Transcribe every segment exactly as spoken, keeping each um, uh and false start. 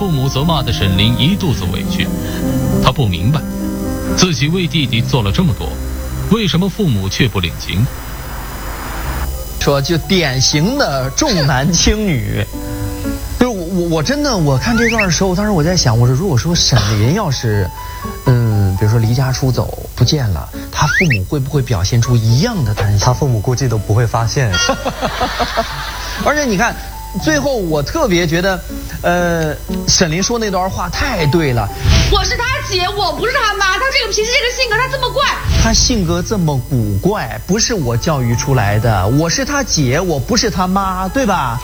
父母责骂的沈凌一肚子委屈，他不明白，自己为弟弟做了这么多，为什么父母却不领情？ 说就典型的重男轻女。就是我我我真的我看这段的时候，当时我在想，我说如果说沈凌要是，嗯，比如说离家出走不见了，他父母会不会表现出一样的担心？ 他父母估计都不会发现。 而且你看，最后我特别觉得，呃，沈凌说那段话太对了。 我是他姐，我不是他妈。他这个脾气，这个性格，他这么怪。 他性格这么古怪，不是我教育出来的。我是他姐，我不是他妈，对吧？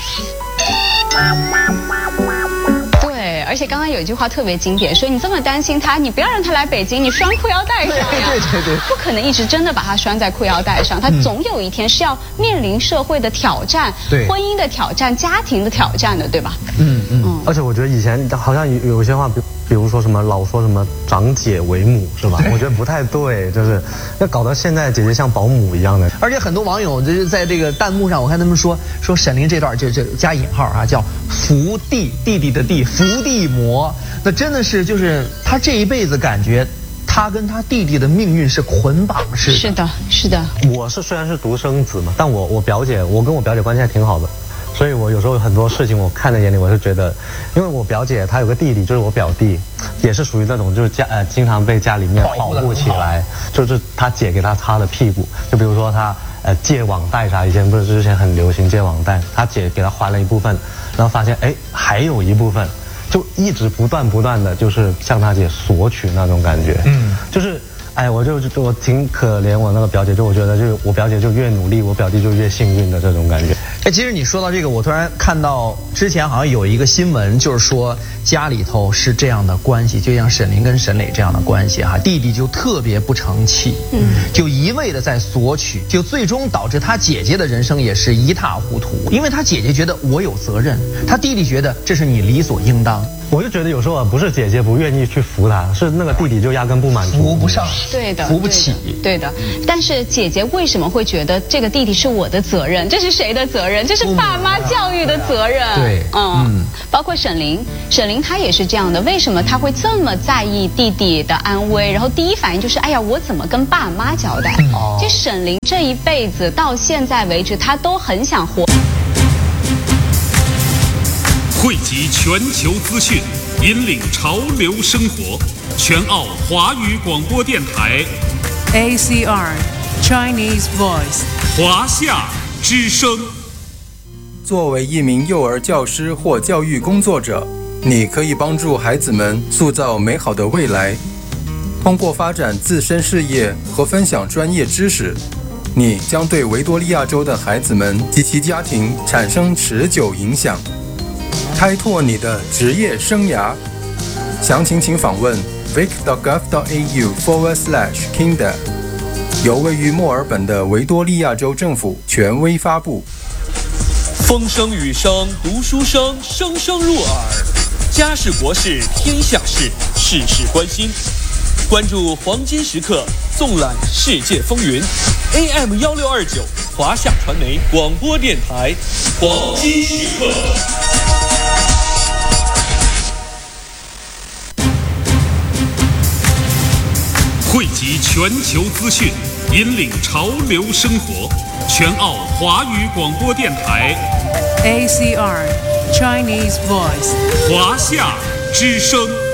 对，而且刚刚有一句话特别经典，说你这么担心他，你不要让他来北京，你拴裤腰带上呀。 对对对， 不可能一直真的把他拴在裤腰带上，他总有一天是要面临社会的挑战、 对婚姻的挑战、家庭的挑战的，对吧？ 嗯嗯。 而且我觉得以前好像有有些话，比比如说什么老说什么长姐为母是吧？我觉得不太对，就是那搞得现在姐姐像保姆一样的。 而且很多网友就是在这个弹幕上，我看他们说说沈凌这段就就加引号啊，叫伏地弟弟的弟伏地魔，那真的是就是他这一辈子感觉他跟他弟弟的命运是捆绑式的。 是的，是的。 我是虽然是独生子嘛，但我我表姐，我跟我表姐关系还挺好的。所以我有时候很多事情我看在眼里，我是觉得，因为我表姐她有个弟弟，就是我表弟，也是属于那种就是家呃经常被家里面保护起来，就是他姐给他擦的屁股，就比如说他呃借网贷啥，以前不是之前很流行借网贷，他姐给他还了一部分，然后发现哎还有一部分，就一直不断不断的就是向他姐索取那种感觉，嗯，就是。哎，我就就我挺可怜我那个表姐，就我觉得就是我表姐就越努力，我表弟就越幸运的这种感觉。 哎，其实你说到这个，我突然看到之前好像有一个新闻，就是说家里头是这样的关系，就像沈凌跟沈磊这样的关系哈，弟弟就特别不成器，嗯，就一味的在索取，就最终导致他姐姐的人生也是一塌糊涂，因为他姐姐觉得我有责任，他弟弟觉得这是你理所应当。 我就觉得有时候啊，不是姐姐不愿意去扶他，是那个弟弟就压根不满足， 扶不上， 对的， 扶不起， 对的。但是姐姐为什么会觉得这个弟弟是我的责任？这是谁的责任？这是爸妈教育的责任。 对， 嗯，嗯包括沈凌，沈凌她也是这样的。为什么她会这么在意弟弟的安危？然后第一反应就是，哎呀，我怎么跟爸妈交代？就沈凌这一辈子到现在为止，她都很想活。 汇集全球资讯，引领潮流生活。全澳华语广播电台 A C R Chinese Voice 华夏之声。 作为一名幼儿教师或教育工作者，你可以帮助孩子们塑造美好的未来。通过发展自身事业和分享专业知识，你将对维多利亚州的孩子们及其家庭产生持久影响。开拓你的职业生涯，详情请访问 vic dot gov dot a u forward slash kinder， 由位于墨尔本的维多利亚州政府权威发布。 风声雨声读书声，声声入耳。家事国事天下事，事事关心。关注黄金时刻，纵览世界风云。A M 幺六二九华夏传媒广播电台，黄金时刻。 汇集全球资讯，引领潮流生活。全澳华语广播电台 A C R Chinese Voice 华夏之声。